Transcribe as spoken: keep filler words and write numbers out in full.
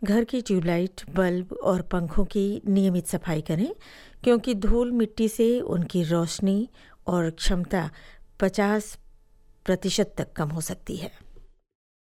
घर की tubelight, bulb और पंखों की नियमित सफाई करें, क्योंकि धूल मिट्टी से उनकी रोशनी और क्षमता पचास प्रतिशत तक कम हो सकती है।